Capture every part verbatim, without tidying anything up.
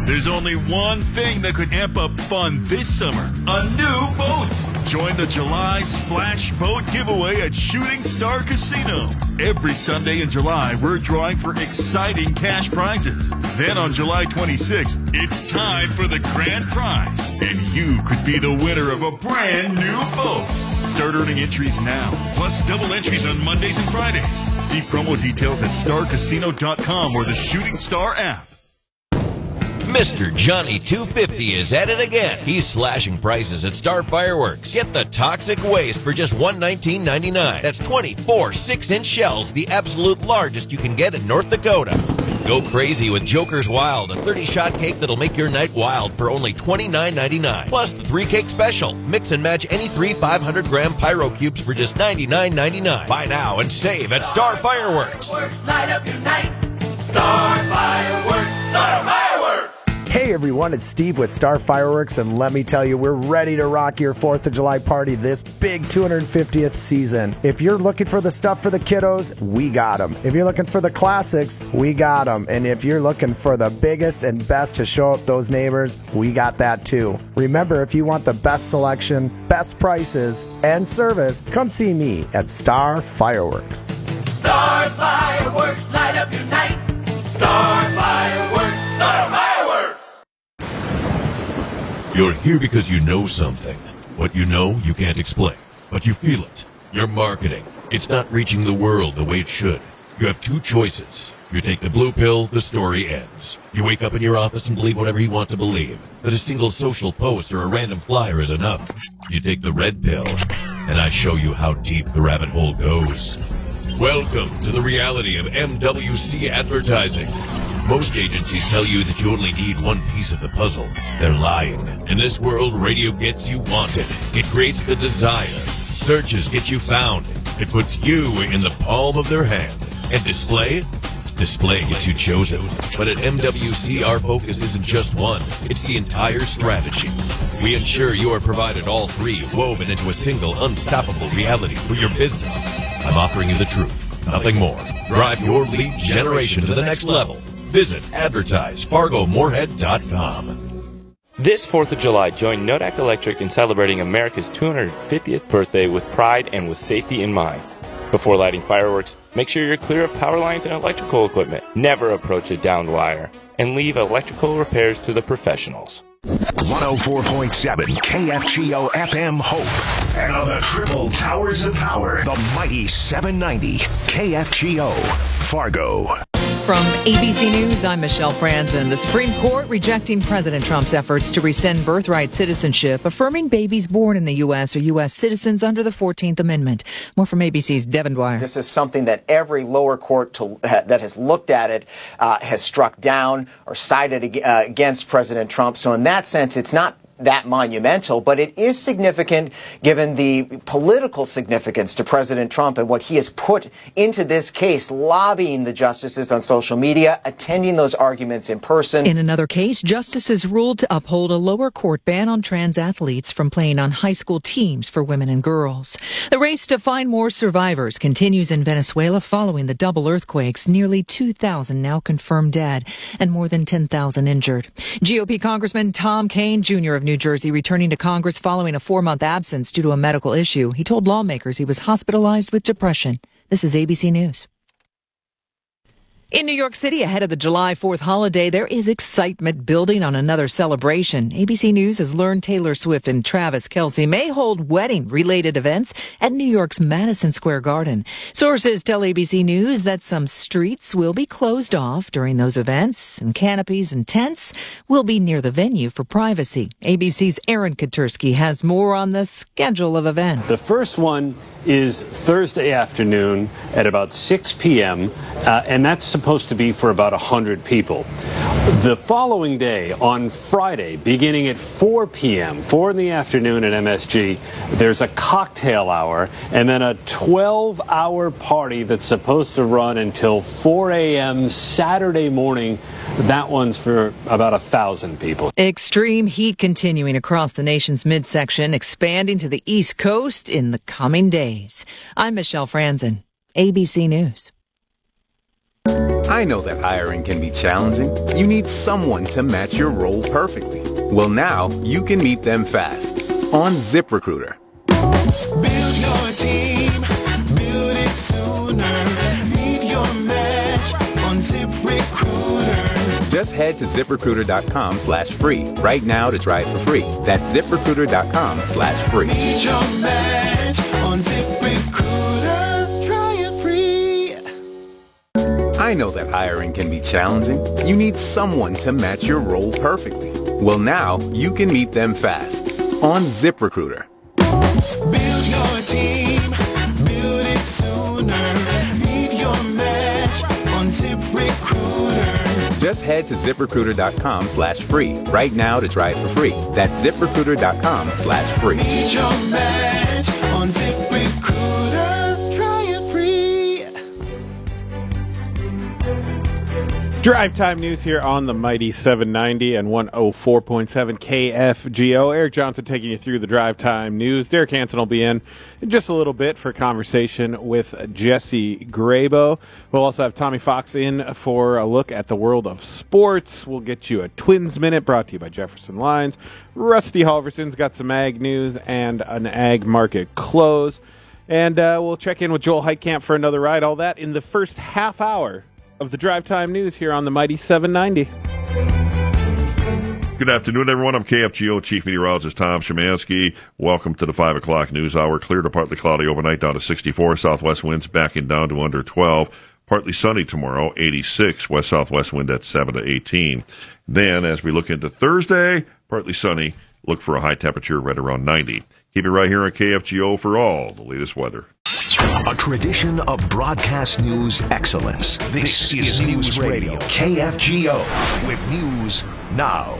There's only one thing that could amp up fun this summer. A new boat. Join the July Splash Boat giveaway at Shooting Star Casino. Every Sunday in July, we're drawing for exciting cash prizes. Then on July twenty-sixth, it's time for the grand prize. And you could be the winner of a brand new boat. Start earning entries now, plus double entries on Mondays and Fridays. See promo details at star casino dot com or the Shooting Star app. Mister Johnny two fifty is at it again. He's slashing prices at Star Fireworks. Get the Toxic Waste for just one hundred nineteen dollars and ninety-nine cents. That's twenty-four six-inch shells, the absolute largest you can get in North Dakota. Go crazy with Joker's Wild, a thirty-shot cake that'll make your night wild for only twenty-nine ninety-nine. Plus the three-cake special. Mix and match any three five hundred gram Pyro Cubes for just ninety-nine ninety-nine. Buy now and save at Star Fireworks. Light up your night. Star Fireworks. Star Fireworks. Hey everyone, it's Steve with Star Fireworks, and let me tell you, we're ready to rock your fourth of July party this big two hundred fiftieth season. If you're looking for the stuff for the kiddos, we got them. If you're looking for the classics, we got them. And if you're looking for the biggest and best to show up those neighbors, we got that too. Remember, if you want the best selection, best prices, and service, come see me at Star Fireworks. Star Fireworks, light up your night. Star Fireworks, Star Fireworks. You're here because you know something. What you know, you can't explain, but you feel it. Your marketing. It's not reaching the world the way it should. You have two choices. You take the blue pill, the story ends. You wake up in your office and believe whatever you want to believe, that a single social post or a random flyer is enough. You take the red pill, and I show you how deep the rabbit hole goes. Welcome to the reality of M W C advertising. Most agencies tell you that you only need one piece of the puzzle. They're lying. In this world, radio gets you wanted. It creates the desire. Searches get you found. It puts you in the palm of their hand. And display? Display gets you chosen. But at M W C, our focus isn't just one. It's the entire strategy. We ensure you are provided all three, woven into a single unstoppable reality for your business. I'm offering you the truth, nothing more. Drive your lead generation to the next level. Visit advertise fargo moorhead dot com. This fourth of July, join Nodak Electric in celebrating America's two hundred fiftieth birthday with pride and with safety in mind. Before lighting fireworks, make sure you're clear of power lines and electrical equipment. Never approach a downed wire, and leave electrical repairs to the professionals. one oh four point seven K F G O F M Hope. And on the triple towers of power, the mighty seven ninety K F G O Fargo. From A B C News, I'm Michelle Franzen. The Supreme Court rejecting President Trump's efforts to rescind birthright citizenship, affirming babies born in the U S are U S citizens under the fourteenth Amendment. More from A B C's Devin Dwyer. This is something that every lower court to, uh, that has looked at it uh, has struck down or sided uh, against President Trump. So in that sense, it's not that monumental, but it is significant given the political significance to President Trump and what he has put into this case, lobbying the justices on social media, attending those arguments in person. In another case, justices ruled to uphold a lower court ban on trans athletes from playing on high school teams for women and girls. The race to find more survivors continues in Venezuela following the double earthquakes, nearly two thousand now confirmed dead and more than ten thousand injured. G O P Congressman Tom Kean, Junior of New Jersey, returning to Congress following a four-month absence due to a medical issue. He told lawmakers he was hospitalized with depression. This is A B C News. In New York City, ahead of the July fourth holiday, there is excitement building on another celebration. A B C News has learned Taylor Swift and Travis Kelce may hold wedding-related events at New York's Madison Square Garden. Sources tell A B C News that some streets will be closed off during those events, and canopies and tents will be near the venue for privacy. A B C's Aaron Katursky has more on the schedule of events. The first one is Thursday afternoon at about six p.m., uh, and that's supposed to be for about one hundred people. The following day, on Friday, beginning at four p.m., four in the afternoon at M S G, there's a cocktail hour and then a twelve-hour party that's supposed to run until four a.m. Saturday morning. That one's for about one thousand people. Extreme heat continuing across the nation's midsection, expanding to the East Coast in the coming days. I'm Michelle Franzen, A B C News. I know that hiring can be challenging. You need someone to match your role perfectly. Well, now you can meet them fast on ZipRecruiter. Build your team, build it sooner. Meet your match on ZipRecruiter. Just head to ZipRecruiter.com slash free right now to try it for free. That's ZipRecruiter.com slash free. Meet your match on ZipRecruiter. Try it free. I know that hiring can be challenging. You need someone to match your role perfectly. Well, now you can meet them fast on ZipRecruiter. Build your team, build it sooner. Meet your match on ZipRecruiter. Just head to ZipRecruiter.com slash free right now to try it for free. That's ZipRecruiter.com slash free. Meet your match on ZipRecruiter. Try it free. Drive Time News here on the Mighty seven ninety and one oh four point seven K F G O. Eric Johnson taking you through the Drive Time News. Derek Hansen will be in in just a little bit for a conversation with Jesse Grabo. We'll also have Tommy Fox in for a look at the world of sports. We'll get you a Twins Minute brought to you by Jefferson Lines. Rusty Halverson's got some ag news and an ag market close. And uh, we'll check in with Joel Heitkamp for another ride. All that in the first half hour of the Drive Time News here on the Mighty seven ninety. Good afternoon, everyone. I'm K F G O Chief Meteorologist Tom Szymanski. Welcome to the five o'clock news hour. Clear to partly cloudy overnight, down to sixty-four. Southwest winds backing down to under twelve. Partly sunny tomorrow, eighty-six. West-southwest wind at seven to eighteen. Then, as we look into Thursday, partly sunny. Look for a high temperature right around ninety. Keep it right here on K F G O for all the latest weather. A tradition of broadcast news excellence. This, this is News Radio, K F G O, with news now.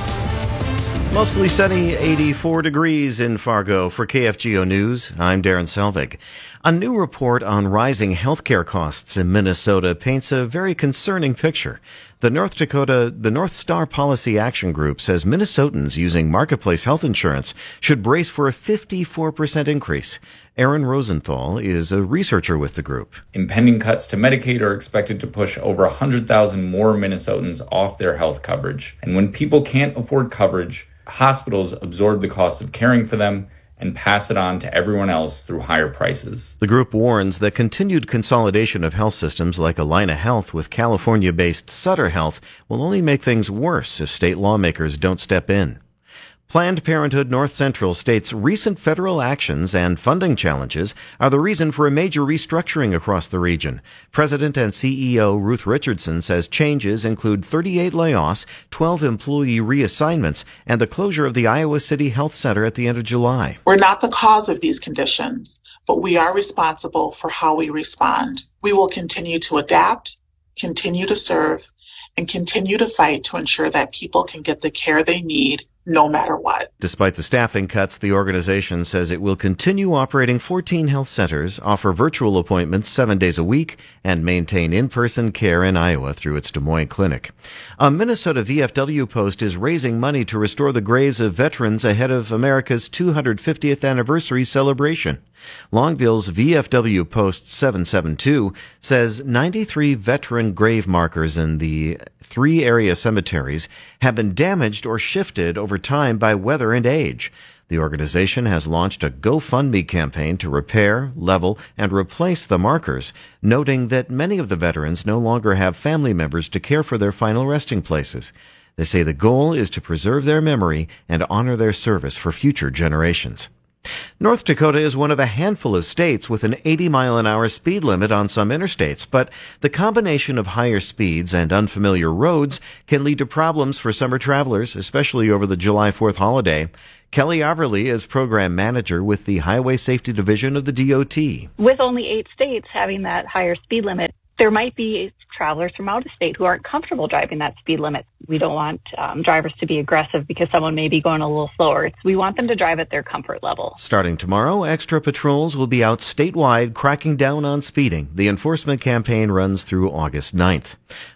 Mostly sunny, eighty-four degrees in Fargo. For K F G O News, I'm Darren Selvig. A new report on rising healthcare costs in Minnesota paints a very concerning picture. The North Dakota, the North Star Policy Action Group says Minnesotans using Marketplace health insurance should brace for a fifty-four percent increase. Aaron Rosenthal is a researcher with the group. Impending cuts to Medicaid are expected to push over one hundred thousand more Minnesotans off their health coverage. And when people can't afford coverage, hospitals absorb the cost of caring for them and pass it on to everyone else through higher prices. The group warns that continued consolidation of health systems like Allina Health with California-based Sutter Health will only make things worse if state lawmakers don't step in. Planned Parenthood North Central states recent federal actions and funding challenges are the reason for a major restructuring across the region. President and C E O Ruth Richardson says changes include thirty-eight layoffs, twelve employee reassignments, and the closure of the Iowa City Health Center at the end of July. We're not the cause of these conditions, but we are responsible for how we respond. We will continue to adapt, continue to serve, and continue to fight to ensure that people can get the care they need no matter what. Despite the staffing cuts, the organization says it will continue operating fourteen health centers, offer virtual appointments seven days a week, and maintain in-person care in Iowa through its Des Moines clinic. A Minnesota V F W post is raising money to restore the graves of veterans ahead of America's two hundred fiftieth anniversary celebration. Longville's V F W Post seven seven two says ninety-three veteran grave markers in the three area cemeteries have been damaged or shifted over time by weather and age. The organization has launched a GoFundMe campaign to repair, level, and replace the markers, noting that many of the veterans no longer have family members to care for their final resting places. They say the goal is to preserve their memory and honor their service for future generations. North Dakota is one of a handful of states with an eighty mile an hour speed limit on some interstates, but the combination of higher speeds and unfamiliar roads can lead to problems for summer travelers, especially over the July fourth holiday. Kelly Averly is program manager with the Highway Safety Division of the D O T. With only eight states having that higher speed limit, there might be travelers from out of state who aren't comfortable driving that speed limit. We don't want um, drivers to be aggressive because someone may be going a little slower. It's, we want them to drive at their comfort level. Starting tomorrow, extra patrols will be out statewide cracking down on speeding. The enforcement campaign runs through August ninth.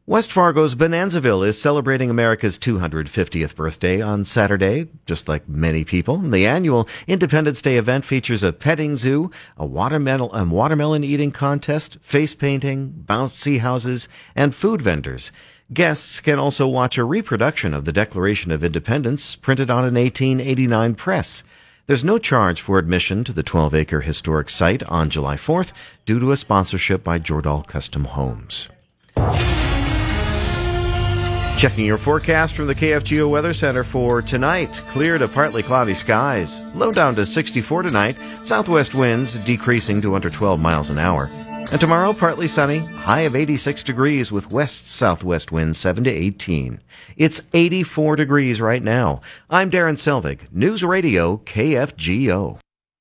West Fargo's Bonanzaville is celebrating America's two hundred fiftieth birthday on Saturday, just like many people. The annual Independence Day event features a petting zoo, a watermelon, a watermelon eating contest, face painting, bouncy houses, and food vendors. Guests can also watch a reproduction of the Declaration of Independence printed on an eighteen eighty-nine press. There's no charge for admission to the twelve-acre historic site on July fourth due to a sponsorship by Jordahl Custom Homes. Checking your forecast from the K F G O Weather Center for tonight. Clear to partly cloudy skies. Low down to sixty-four tonight. Southwest winds decreasing to under twelve miles an hour. And tomorrow, partly sunny. High of eighty-six degrees with west-southwest winds seven to eighteen. It's eighty-four degrees right now. I'm Darren Selvig. News Radio K F G O.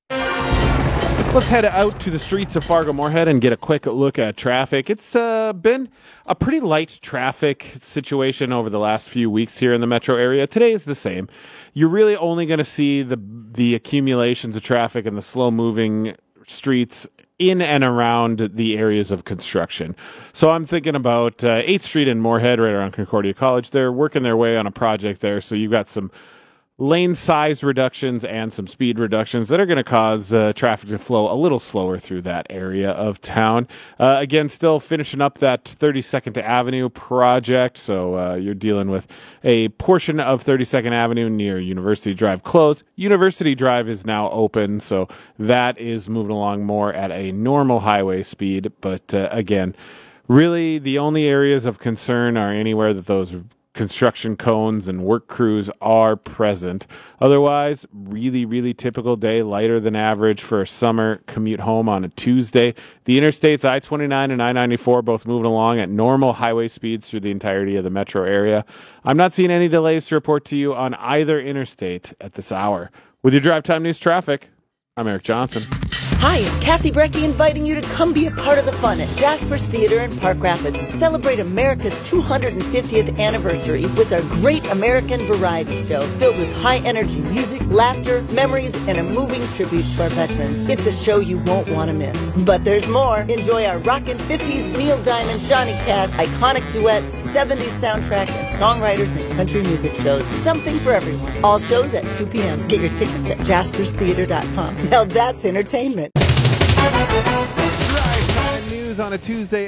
Let's head out to the streets of Fargo-Moorhead and get a quick look at traffic. It's uh, been a pretty light traffic situation over the last few weeks here in the metro area. Today is the same. You're really only going to see the the accumulations of traffic and the slow-moving streets in and around the areas of construction. So I'm thinking about uh, eighth Street in Moorhead, right around Concordia College. They're working their way on a project there, so you've got some lane size reductions and some speed reductions that are going to cause uh, traffic to flow a little slower through that area of town. Uh, again, still finishing up that thirty-second Avenue project, so uh, you're dealing with a portion of thirty-second Avenue near University Drive closed. University Drive is now open, so that is moving along more at a normal highway speed, but uh, again, really the only areas of concern are anywhere that those construction cones and work crews are present. Otherwise, really, really typical day, lighter than average for a summer commute home on a Tuesday. The interstates I twenty-nine and I ninety-four both moving along at normal highway speeds through the entirety of the metro area. I'm not seeing any delays to report to you on either interstate at this hour. With your Drive Time News traffic, I'm Eric Johnson. Hi, it's Kathy Brecky inviting you to come be a part of the fun at Jasper's Theater in Park Rapids. Celebrate America's two hundred fiftieth anniversary with our Great American Variety Show filled with high-energy music, laughter, memories, and a moving tribute to our veterans. It's a show you won't want to miss. But there's more. Enjoy our rockin' fifties, Neil Diamond, Johnny Cash, iconic duets, seventies soundtrack, and songwriters and country music shows. Something for everyone. All shows at two p.m. Get your tickets at jaspers theater dot com. Now that's entertainment. Drive Time News on a Tuesday